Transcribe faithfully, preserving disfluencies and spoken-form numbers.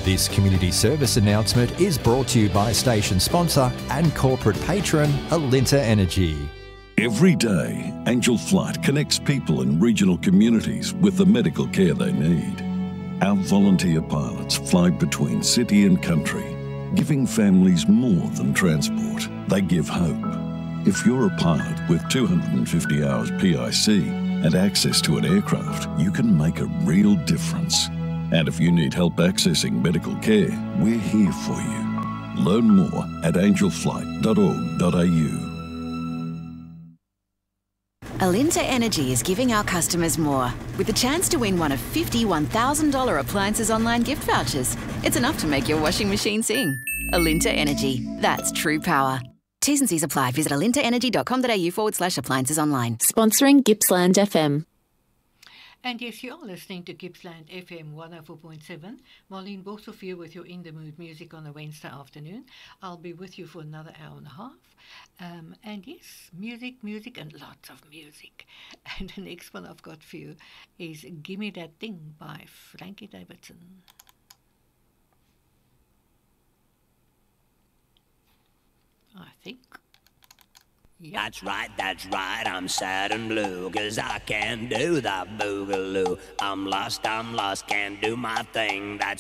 This community service announcement is brought to you by station sponsor and corporate patron Alinta Energy. Every day, Angel Flight connects people in regional communities with the medical care they need. Our volunteer pilots fly between city and country, giving families more than transport. They give hope. If you're a pilot with two hundred fifty hours P I C and access to an aircraft, you can make a real difference. And if you need help accessing medical care, we're here for you. Learn more at angel flight dot org dot a u. Alinta Energy is giving our customers more, with the chance to win one of fifty one thousand dollars appliances online gift vouchers. It's enough to make your washing machine sing. Alinta Energy, that's true power. T's and C's apply. Visit alintaenergy.com.au forward slash appliances online. Sponsoring Gippsland F M. And yes, you are listening to Gippsland F M one oh four point seven. Marlene Bosselfield with your In The Mood music on a Wednesday afternoon. I'll be with you for another hour and a half. Um, and yes, music, music, and lots of music. And the next one I've got for you is Gimme That Thing by Frankie Davidson. I think. Yep. That's right, that's right, I'm sad and blue, 'cause I can't do that boogaloo. I'm lost, I'm lost, can't do my thing, that's